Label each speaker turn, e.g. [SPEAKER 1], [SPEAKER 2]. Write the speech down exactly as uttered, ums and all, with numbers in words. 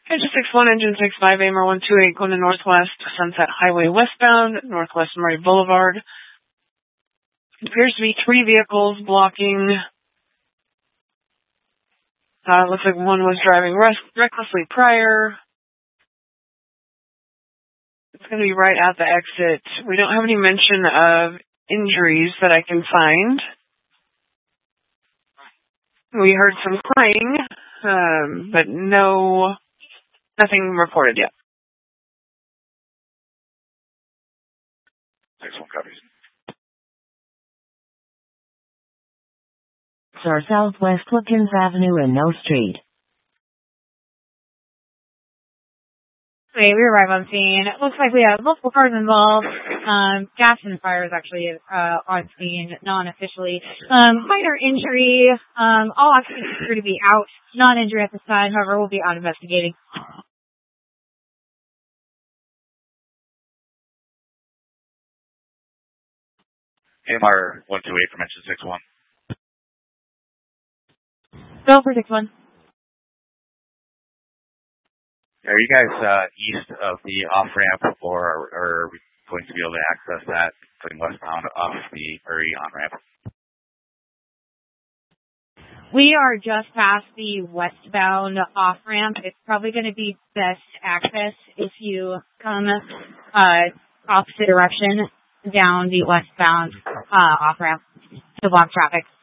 [SPEAKER 1] Engine six one, Engine six five, A M R one two eight, going to Northwest Sunset Highway westbound, Northwest Murray Boulevard. It appears to be three vehicles blocking. Uh, looks like one was driving rec- recklessly prior. It's going to be right at the exit. We don't have any mention of injuries that I can find. We heard some crying, um, but no, nothing reported yet.
[SPEAKER 2] Excellent, copies.
[SPEAKER 3] Sir, Southwest Wilkins Avenue and No Street.
[SPEAKER 4] Okay, we arrive on scene. It looks like we have multiple cars involved. Um, gas and fire is actually uh, on scene, non-officially. Um, minor injury. Um, all occupants appear to be out. Non-injury at this time, however, we'll be out investigating.
[SPEAKER 2] A M R one two eight from Engine six one.
[SPEAKER 4] Go for six one.
[SPEAKER 2] Are you guys uh, east of the off-ramp, or, or are we going to be able to access that going westbound off the Murray on-ramp?
[SPEAKER 4] We are just past the westbound off-ramp. It's probably going to be best access if you come uh, opposite direction down the westbound uh, off-ramp to block traffic.